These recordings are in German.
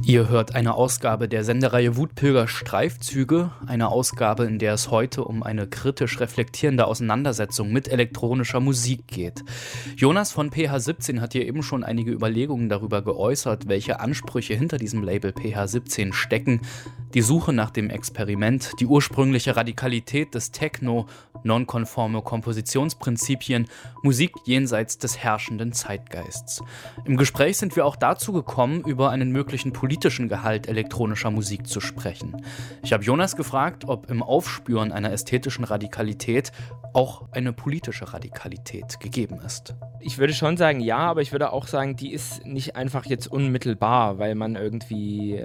Ihr hört eine Ausgabe der Sendereihe Wutpilger Streifzüge, eine Ausgabe, in der es heute um eine kritisch reflektierende Auseinandersetzung mit elektronischer Musik geht. Jonas von PH17 hat hier eben schon einige Überlegungen darüber geäußert, welche Ansprüche hinter diesem Label PH17 stecken. Die Suche nach dem Experiment, die ursprüngliche Radikalität des Techno, nonkonforme Kompositionsprinzipien, Musik jenseits des herrschenden Zeitgeists. Im Gespräch sind wir auch dazu gekommen, über einen möglichen politischen Gehalt elektronischer Musik zu sprechen. Ich habe Jonas gefragt, ob im Aufspüren einer ästhetischen Radikalität auch eine politische Radikalität gegeben ist. Ich würde schon sagen, ja, aber ich würde auch sagen, die ist nicht einfach jetzt unmittelbar, weil man irgendwie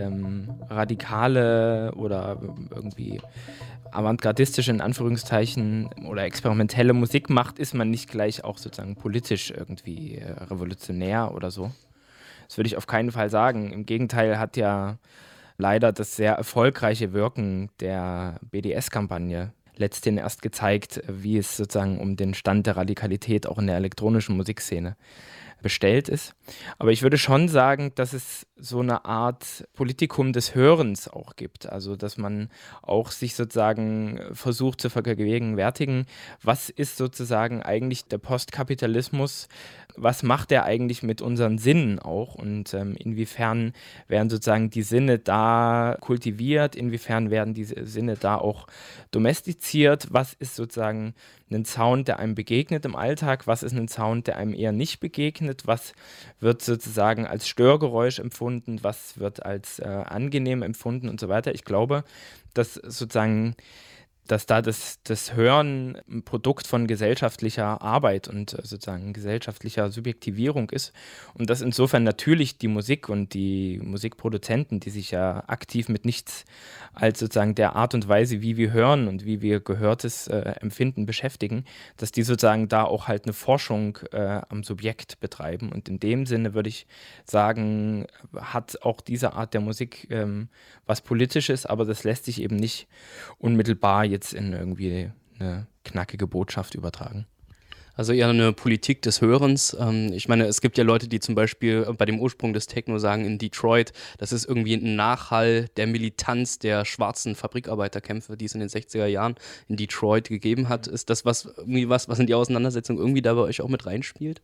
radikale oder irgendwie avantgardistische, in Anführungszeichen, oder experimentelle Musik macht, ist man nicht gleich auch sozusagen politisch irgendwie revolutionär oder so. Das würde ich auf keinen Fall sagen. Im Gegenteil hat ja leider das sehr erfolgreiche Wirken der BDS-Kampagne letzthin erst gezeigt, wie es sozusagen um den Stand der Radikalität auch in der elektronischen Musikszene bestellt ist. Aber ich würde schon sagen, dass es so eine Art Politikum des Hörens auch gibt. Also, dass man auch sich sozusagen versucht zu vergegenwärtigen, was ist sozusagen eigentlich der Postkapitalismus, was macht er eigentlich mit unseren Sinnen auch und inwiefern werden sozusagen die Sinne da kultiviert, inwiefern werden diese Sinne da auch domestiziert, was ist sozusagen ein Sound, der einem begegnet im Alltag, was ist ein Sound, der einem eher nicht begegnet, was wird sozusagen als Störgeräusch empfunden, was wird als angenehm empfunden und so weiter. Ich glaube, dass sozusagen dass da das Hören ein Produkt von gesellschaftlicher Arbeit und sozusagen gesellschaftlicher Subjektivierung ist und dass insofern natürlich die Musik und die Musikproduzenten, die sich ja aktiv mit nichts als sozusagen der Art und Weise, wie wir hören und wie wir Gehörtes empfinden, beschäftigen, dass die sozusagen da auch halt eine Forschung am Subjekt betreiben. Und in dem Sinne würde ich sagen, hat auch diese Art der Musik was Politisches, aber das lässt sich eben nicht unmittelbar jetzt in irgendwie eine knackige Botschaft übertragen. Also eher eine Politik des Hörens. Ich meine, es gibt ja Leute, die zum Beispiel bei dem Ursprung des Techno sagen, in Detroit, das ist irgendwie ein Nachhall der Militanz der schwarzen Fabrikarbeiterkämpfe, die es in den 60er Jahren in Detroit gegeben hat. Ist das was in die Auseinandersetzung irgendwie da bei euch auch mit reinspielt?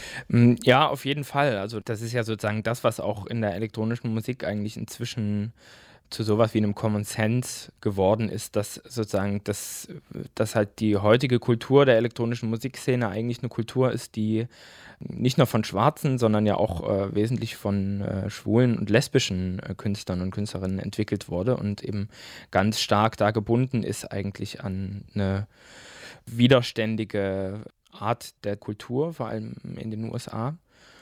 Ja, auf jeden Fall. Also das ist ja sozusagen das, was auch in der elektronischen Musik eigentlich inzwischen zu sowas wie einem Common Sense geworden ist, dass sozusagen dass halt die heutige Kultur der elektronischen Musikszene eigentlich eine Kultur ist, die nicht nur von Schwarzen, sondern ja auch wesentlich von schwulen und lesbischen Künstlern und Künstlerinnen entwickelt wurde und eben ganz stark da gebunden ist eigentlich an eine widerständige Art der Kultur, vor allem in den USA.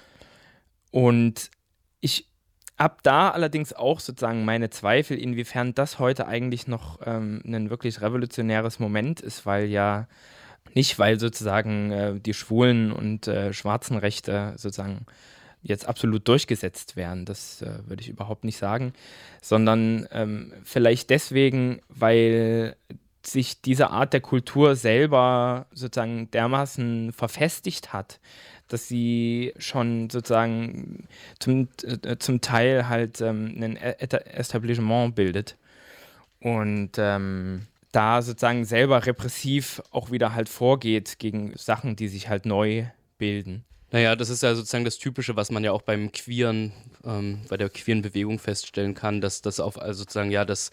Und ich habe da allerdings auch sozusagen meine Zweifel, inwiefern das heute eigentlich noch ein wirklich revolutionäres Moment ist, weil ja nicht, weil sozusagen die schwulen und schwarzen Rechte sozusagen jetzt absolut durchgesetzt werden, das würde ich überhaupt nicht sagen, sondern vielleicht deswegen, weil sich diese Art der Kultur selber sozusagen dermaßen verfestigt hat, dass sie schon sozusagen zum Teil halt ein Etablissement bildet und da sozusagen selber repressiv auch wieder halt vorgeht gegen Sachen, die sich halt neu bilden. Naja, das ist ja sozusagen das Typische, was man ja auch bei der queeren Bewegung feststellen kann, dass das auf sozusagen, es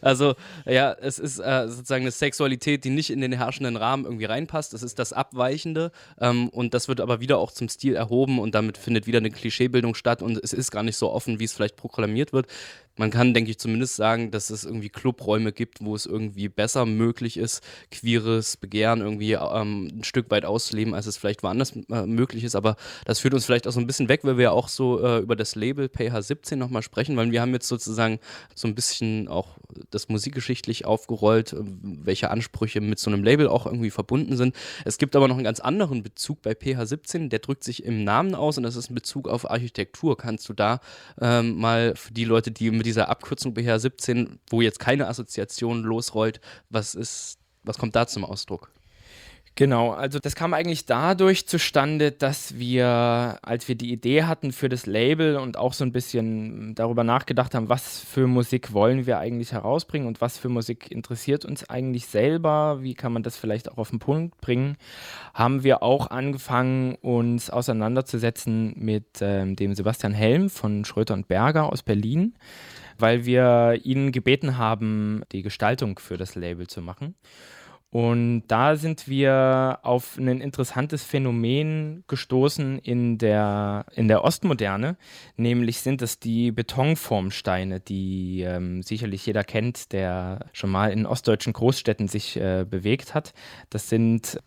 ist sozusagen eine Sexualität, die nicht in den herrschenden Rahmen irgendwie reinpasst, das ist das Abweichende und das wird aber wieder auch zum Stil erhoben und damit findet wieder eine Klischeebildung statt und es ist gar nicht so offen, wie es vielleicht proklamiert wird. Man kann, denke ich, zumindest sagen, dass es irgendwie Clubräume gibt, wo es irgendwie besser möglich ist, queeres Begehren irgendwie ein Stück weit auszuleben, als es vielleicht woanders möglich ist. Aber das führt uns vielleicht auch so ein bisschen weg, weil wir ja auch so über das Label PH17 nochmal sprechen, weil wir haben jetzt sozusagen so ein bisschen auch das musikgeschichtlich aufgerollt, welche Ansprüche mit so einem Label auch irgendwie verbunden sind. Es gibt aber noch einen ganz anderen Bezug bei PH17, der drückt sich im Namen aus und das ist ein Bezug auf Architektur. Kannst du da mal für die Leute, die mit dieser Abkürzung PH17, wo jetzt keine Assoziation losrollt, was kommt da zum Ausdruck? Genau, also das kam eigentlich dadurch zustande, dass wir, als wir die Idee hatten für das Label und auch so ein bisschen darüber nachgedacht haben, was für Musik wollen wir eigentlich herausbringen und was für Musik interessiert uns eigentlich selber, wie kann man das vielleicht auch auf den Punkt bringen, haben wir auch angefangen, uns auseinanderzusetzen mit dem Sebastian Helm von Schröter und Berger aus Berlin, weil wir ihn gebeten haben, die Gestaltung für das Label zu machen. Und da sind wir auf ein interessantes Phänomen gestoßen in der Ostmoderne, nämlich sind es die Betonformsteine, die sicherlich jeder kennt, der schon mal in ostdeutschen Großstädten sich bewegt hat. Das sind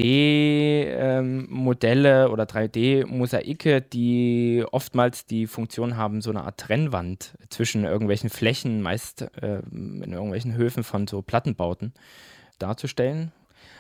3D-Modelle oder 3D-Mosaike, die oftmals die Funktion haben, so eine Art Trennwand zwischen irgendwelchen Flächen, meist in irgendwelchen Höfen von so Plattenbauten darzustellen.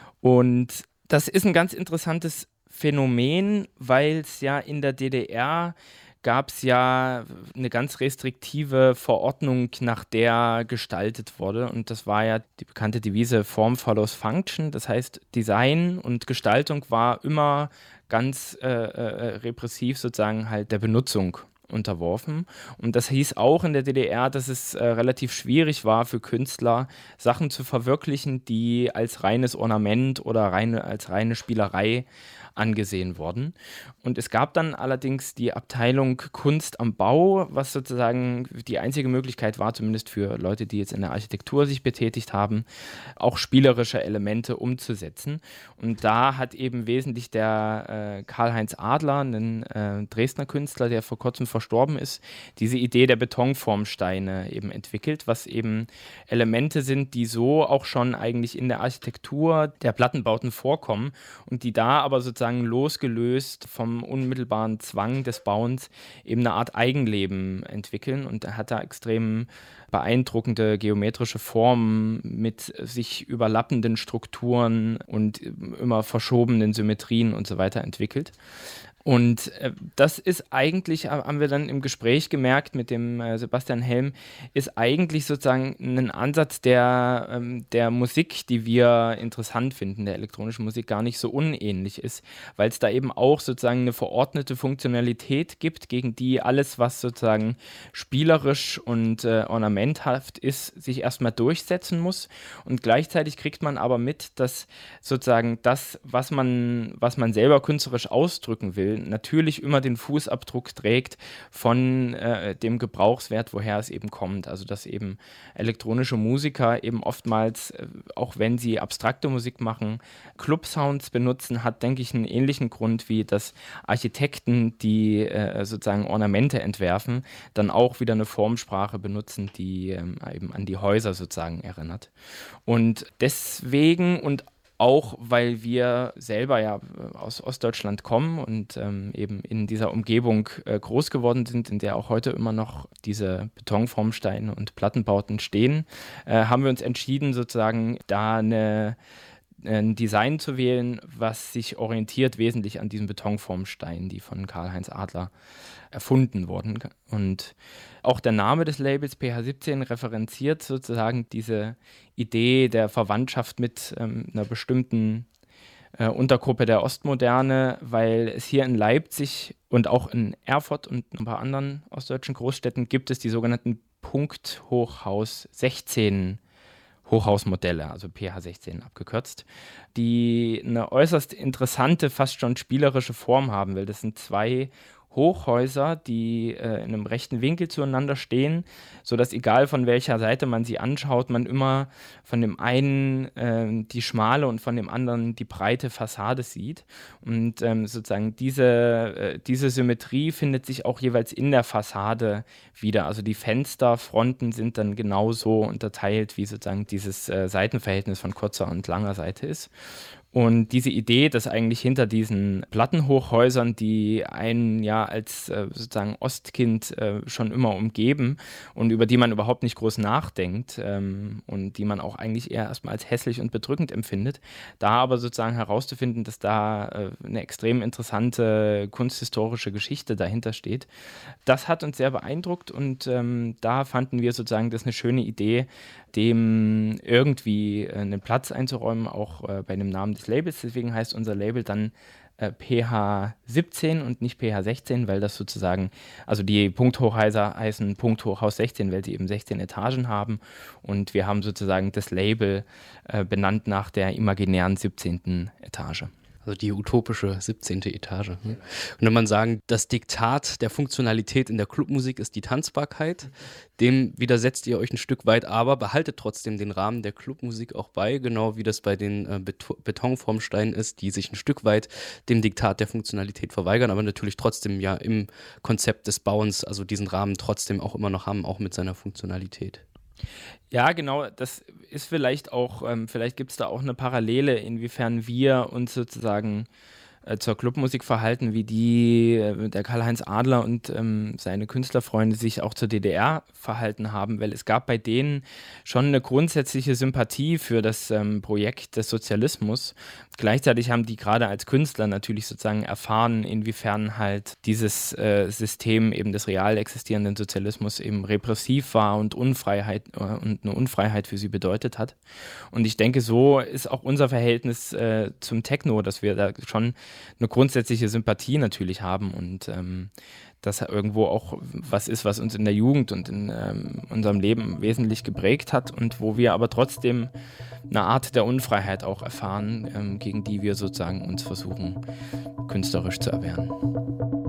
Und das ist ein ganz interessantes Phänomen, weil es ja in der DDR gab es ja eine ganz restriktive Verordnung, nach der gestaltet wurde. Und das war ja die bekannte Devise Form follows Function. Das heißt, Design und Gestaltung war immer ganz repressiv sozusagen halt der Benutzung unterworfen. Und das hieß auch in der DDR, dass es relativ schwierig war für Künstler, Sachen zu verwirklichen, die als reines Ornament oder als reine Spielerei angesehen wurden. Und es gab dann allerdings die Abteilung Kunst am Bau, was sozusagen die einzige Möglichkeit war, zumindest für Leute, die jetzt in der Architektur sich betätigt haben, auch spielerische Elemente umzusetzen. Und da hat eben wesentlich der Karl-Heinz Adler, ein Dresdner Künstler, der vor kurzem verstorben ist, diese Idee der Betonformsteine eben entwickelt, was eben Elemente sind, die so auch schon eigentlich in der Architektur der Plattenbauten vorkommen und die da aber sozusagen losgelöst vom unmittelbaren Zwang des Bauens eben eine Art Eigenleben entwickeln. Und er hat da extrem beeindruckende geometrische Formen mit sich überlappenden Strukturen und immer verschobenen Symmetrien und so weiter entwickelt. Und das ist eigentlich, haben wir dann im Gespräch gemerkt mit dem Sebastian Helm, ist eigentlich sozusagen ein Ansatz der Musik, die wir interessant finden, der elektronischen Musik, gar nicht so unähnlich ist, weil es da eben auch sozusagen eine verordnete Funktionalität gibt, gegen die alles, was sozusagen spielerisch und ornamenthaft ist, sich erstmal durchsetzen muss. Und gleichzeitig kriegt man aber mit, dass sozusagen das, was man selber künstlerisch ausdrücken will, natürlich immer den Fußabdruck trägt von dem Gebrauchswert, woher es eben kommt. Also dass eben elektronische Musiker eben oftmals, auch wenn sie abstrakte Musik machen, Club-Sounds benutzen, hat, denke ich, einen ähnlichen Grund, wie dass Architekten, die sozusagen Ornamente entwerfen, dann auch wieder eine Formsprache benutzen, die eben an die Häuser sozusagen erinnert. Und deswegen und auch weil wir selber ja aus Ostdeutschland kommen und eben in dieser Umgebung groß geworden sind, in der auch heute immer noch diese Betonformsteine und Plattenbauten stehen, haben wir uns entschieden, sozusagen da ein Design zu wählen, was sich orientiert wesentlich an diesen Betonformsteinen, die von Karl-Heinz Adler erfunden wurden. Und auch der Name des Labels PH17 referenziert sozusagen diese Idee der Verwandtschaft mit einer bestimmten Untergruppe der Ostmoderne, weil es hier in Leipzig und auch in Erfurt und ein paar anderen ostdeutschen Großstädten gibt es die sogenannten Punkthochhaus 16 Hochhausmodelle, also PH16 abgekürzt, die eine äußerst interessante, fast schon spielerische Form haben will. Das sind zwei Hochhäuser, die in einem rechten Winkel zueinander stehen, sodass egal von welcher Seite man sie anschaut, man immer von dem einen die schmale und von dem anderen die breite Fassade sieht. Und sozusagen diese Symmetrie findet sich auch jeweils in der Fassade wieder. Also die Fensterfronten sind dann genauso unterteilt, wie sozusagen dieses Seitenverhältnis von kurzer und langer Seite ist. Und diese Idee, dass eigentlich hinter diesen Plattenhochhäusern, die einen ja als sozusagen Ostkind schon immer umgeben und über die man überhaupt nicht groß nachdenkt und die man auch eigentlich eher erstmal als hässlich und bedrückend empfindet, da aber sozusagen herauszufinden, dass da eine extrem interessante kunsthistorische Geschichte dahinter steht, das hat uns sehr beeindruckt und da fanden wir sozusagen das eine schöne Idee, dem irgendwie einen Platz einzuräumen, auch bei dem Namen des Labels. Deswegen heißt unser Label dann PH 17 und nicht PH 16, weil das sozusagen, also die Punkthochhäuser heißen Punkthochhaus 16, weil sie eben 16 Etagen haben. Und wir haben sozusagen das Label benannt nach der imaginären 17. Etage. Also die utopische 17. Etage. Und wenn man sagen, das Diktat der Funktionalität in der Clubmusik ist die Tanzbarkeit, dem widersetzt ihr euch ein Stück weit, aber behaltet trotzdem den Rahmen der Clubmusik auch bei, genau wie das bei den Betonformsteinen ist, die sich ein Stück weit dem Diktat der Funktionalität verweigern, aber natürlich trotzdem ja im Konzept des Bauens, also diesen Rahmen trotzdem auch immer noch haben, auch mit seiner Funktionalität. Ja, genau, das ist vielleicht auch, vielleicht gibt es da auch eine Parallele, inwiefern wir uns sozusagen zur Clubmusik verhalten, wie der Karl-Heinz Adler und seine Künstlerfreunde sich auch zur DDR verhalten haben, weil es gab bei denen schon eine grundsätzliche Sympathie für das Projekt des Sozialismus. Gleichzeitig haben die gerade als Künstler natürlich sozusagen erfahren, inwiefern halt dieses System eben des real existierenden Sozialismus eben repressiv war und Unfreiheit und eine Unfreiheit für sie bedeutet hat. Und ich denke, so ist auch unser Verhältnis zum Techno, dass wir da schon eine grundsätzliche Sympathie natürlich haben und das irgendwo auch was ist, was uns in der Jugend und in unserem Leben wesentlich geprägt hat und wo wir aber trotzdem eine Art der Unfreiheit auch erfahren, gegen die wir sozusagen uns versuchen, künstlerisch zu erwehren.